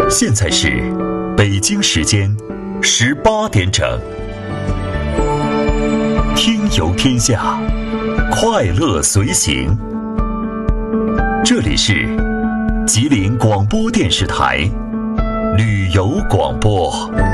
现在是北京时间18点整，听游天下，快乐随行。这里是吉林广播电视台旅游广播。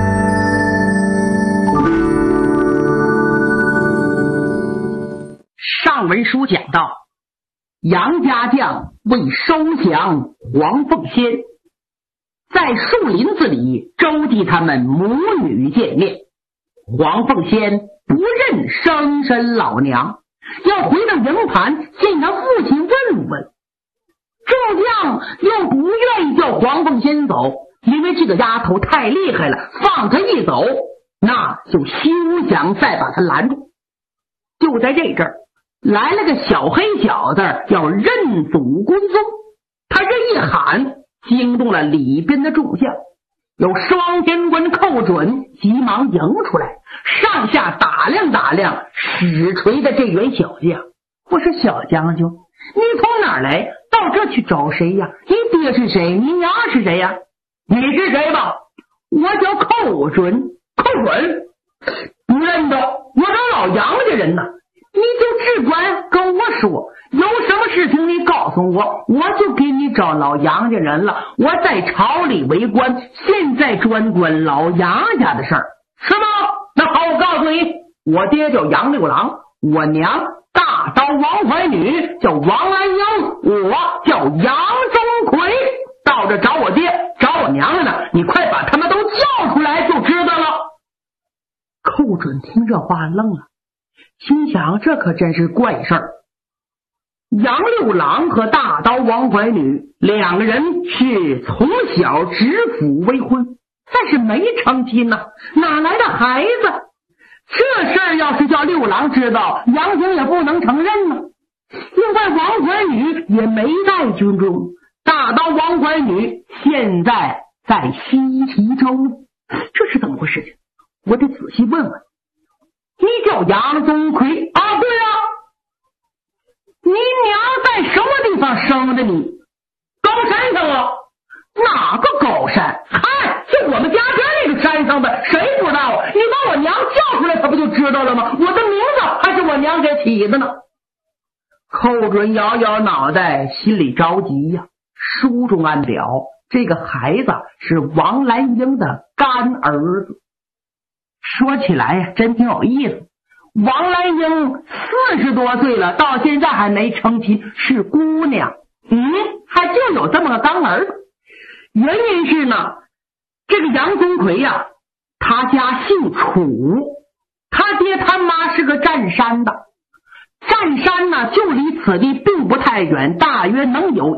上文书讲到，杨家将为收降黄凤仙，在树林子里周济他们母女见面。黄凤仙不认生身老娘，要回到营盘见他父亲问问。众将又不愿意叫黄凤仙走，因为这个丫头太厉害了，放她一走那就休想再把她拦住。就在这阵儿来了个小黑小子，要认祖归宗。他这一喊，惊动了里边的众将，有双天官寇准急忙迎出来，上下打量打量使锤的这员小将。我说小将军，你从哪儿来，到这去找谁呀？你爹是谁？你娘是谁呀？你是谁吧？我叫寇准。寇准不认得，我找老杨家人呢。你就只管跟我说，有什么事情你告诉我，我就给你找老杨家人了。我在朝里为官，现在专管老杨家的事儿，是吗？那好，我告诉你，我爹叫杨六郎，我娘大刀王怀女叫王安英，我叫杨钟馗。到这找我爹找我娘了呢，你快把他们都叫出来就知道了。寇准听这话愣了，心想这可真是怪事儿。杨六郎和大刀王怀女两个人是从小指腹为婚，但是没成亲呢，哪来的孩子？这事儿要是叫六郎知道，杨景也不能承认呢。另外王怀女也没在军中，大刀王怀女现在在西岐州，这是怎么回事情？我得仔细问问。你叫杨宗魁啊？对啊，你娘在什么地方生的你？高山上啊？哪个高山？嗨，就我们家边那个山上的，谁不知道啊？你把我娘叫出来，他不就知道了吗？我的名字还是我娘给起的呢。寇准摇摇脑袋，心里着急呀。书中暗表，这个孩子是王兰英的干儿子。说起来呀，真挺有意思。王兰英40多岁了，到现在还没成亲，是姑娘。还就有这么个干儿子。原因是呢，这个杨宗魁呀，他家姓楚，他爹他妈是个占山的。占山呢，就离此地并不太远，大约能有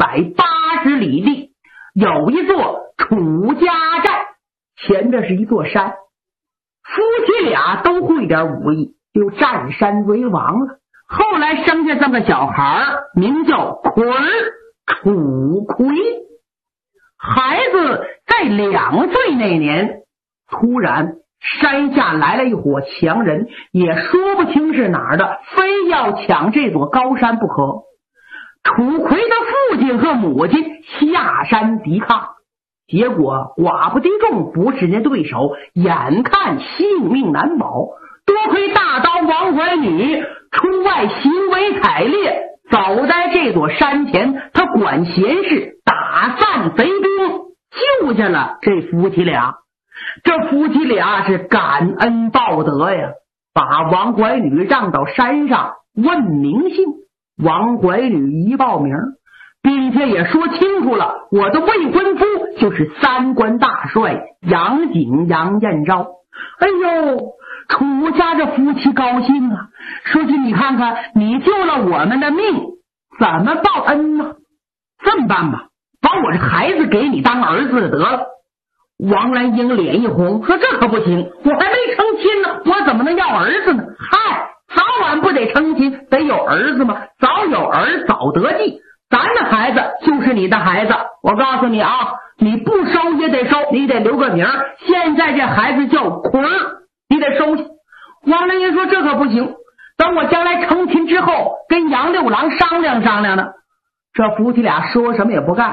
180里地。有一座楚家寨，前边是一座山。夫妻俩都会点武艺，就占山为王了。后来生下这么个小孩，名叫魁，楚魁。孩子在2岁那年，突然山下来了一伙强人，也说不清是哪儿的，非要抢这座高山不可。楚魁的父亲和母亲下山抵抗，结果寡不敌众，不是人家对手，眼看性命难保。多亏大刀王怀女出外行为采猎，走在这座山前，他管闲事，打散贼兵，救下了这夫妻俩。这夫妻俩是感恩报德呀，把王怀女让到山上问名姓。王怀女一报名，并且也说清楚了，我的未婚夫就是3官大帅杨景杨彦昭。哎呦，楚家这夫妻高兴啊，说起你看看，你救了我们的命，怎么报恩呢？这么办吧，把我这孩子给你当儿子得了。王兰英脸一红，说这可不行，我还没成亲呢，我怎么能要儿子呢？嗨，早晚不得成亲，得有儿子吗？早有儿早得继，咱的孩子就是你的孩子。我告诉你啊，你不收也得收，你得留个名。现在这孩子叫魁，你得收起。王兰英说这可不行，等我将来成亲之后，跟杨六郎商量商量呢。这夫妻俩说什么也不干。哎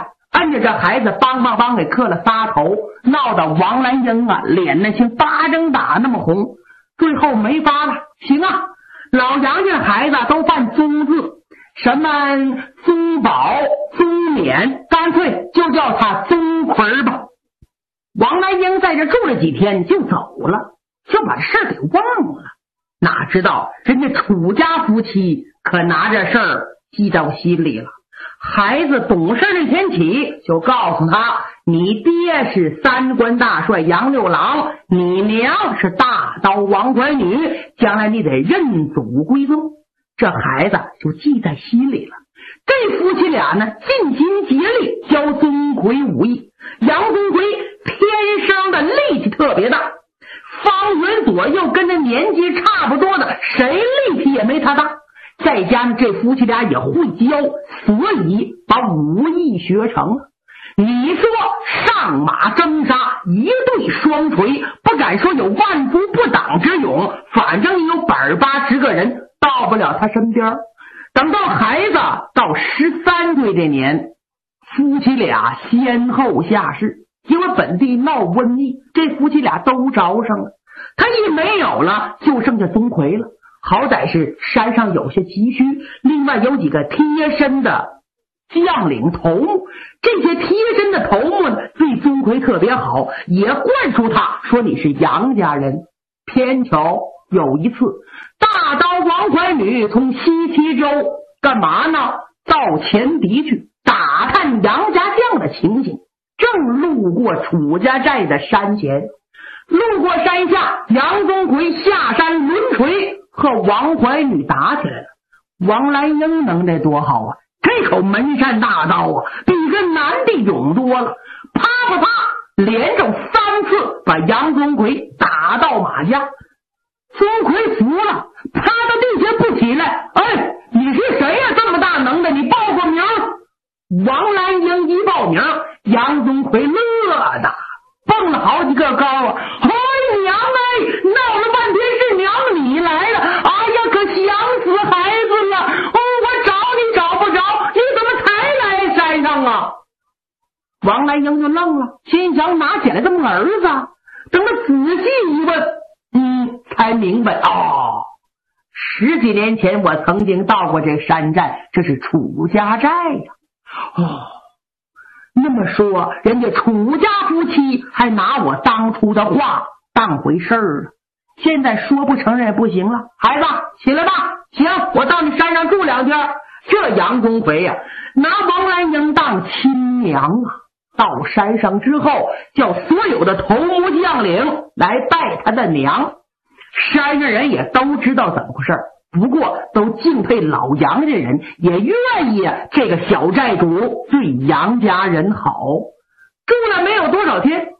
看着这孩子梆梆梆给磕了仨头，闹得王兰英啊脸那像巴掌打那么红。最后没法了，行啊，老杨家孩子都犯宗字，什么宗宝、宗冕，干脆就叫他宗魁吧。王兰英在这住了几天就走了，就把事儿给忘了。哪知道人家楚家夫妻可拿这事儿记到心里了。孩子懂事那天起就告诉他，你爹是三官大帅杨六郎，你娘是大刀王怀女，将来你得认祖归宗。这孩子就记在心里了。这夫妻俩呢尽心竭力教宗魁武艺，杨宗魁天生的力气特别大，方圆左右跟他年纪差不多的谁力气也没他大，再加上这夫妻俩也会教，所以把武艺学成了。你说上马征杀，一对双锤，不敢说有万夫不挡之勇，反正也有180个人到不了他身边。等到孩子到13岁这年，夫妻俩先后下世，因为本地闹瘟疫，这夫妻俩都着上了。他一没有了，就剩下宗魁了。好歹是山上有些急需，另外有几个贴身的将领头目，这些贴身的头目呢对宗魁特别好，也灌输他说你是杨家人。偏巧有一次，大刀王怀女从西岐州干嘛呢？到前敌去打探杨家将的情形，正路过楚家寨的山前，路过山下，杨宗魁下山抡锤和王怀女打起来了。王兰英能耐多好啊，这口门山大刀啊比个男的勇多了，啪啪啪连着3次把杨宗魁打到马下。宗魁服了，趴到地下不起来。哎，你是谁呀？这么大能耐，你报个名。王兰英一报名，杨宗魁乐的蹦了好几个高啊！哎娘哎，闹了半天是娘你来了，哎呀可想死孩子了！哦，我找你找不着，你怎么才来山上啊？王兰英就愣了，心想哪捡来这么个儿子？等他仔细一问，才明白哦，10几年前我曾经到过这山寨，这是楚家寨呀。哦，那么说人家楚家夫妻还拿我当初的话当回事儿了，现在说不承认也不行了。孩子起来吧，行，我到你山上住2天。这杨宗魁呀，拿王兰英当亲娘啊。到山上之后，叫所有的头目将领来拜他的娘。山上人也都知道怎么回事，不过都敬佩老杨家人，也愿意这个小寨主对杨家人好。住了没有多少天，